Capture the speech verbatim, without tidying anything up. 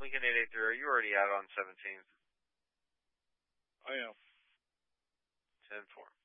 Lincoln eight eight three, are you already out on seventeenth? I am. ten four.